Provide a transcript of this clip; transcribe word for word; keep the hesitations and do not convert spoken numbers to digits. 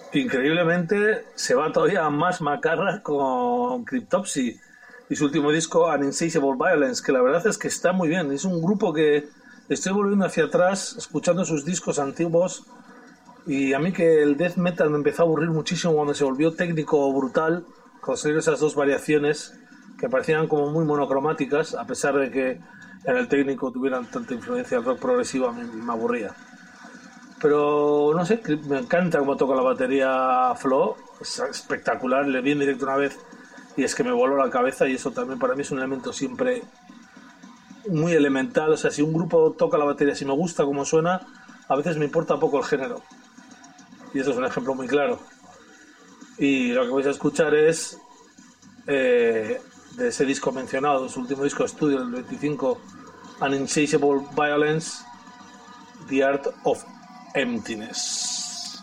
increíblemente se va todavía más macarra con Cryptopsy y su último disco An Insatiable Violence, que la verdad es que está muy bien. Es un grupo que estoy volviendo hacia atrás escuchando sus discos antiguos, y a mí que el death metal me empezó a aburrir muchísimo cuando se volvió técnico brutal, conseguir esas dos variaciones que parecían como muy monocromáticas, a pesar de que en el técnico tuvieran tanta influencia del rock progresivo, me, me aburría. Pero no sé, me encanta cómo toca la batería Flo, es espectacular, le vi en directo una vez y es que me voló la cabeza, y eso también para mí es un elemento siempre muy elemental. O sea, si un grupo toca la batería, si me gusta cómo suena, a veces me importa poco el género, y eso es un ejemplo muy claro. Y lo que vais a escuchar es eh, de ese disco mencionado, su último disco de estudio del veinticinco, An Insatiable Violence, The Art of Emptiness.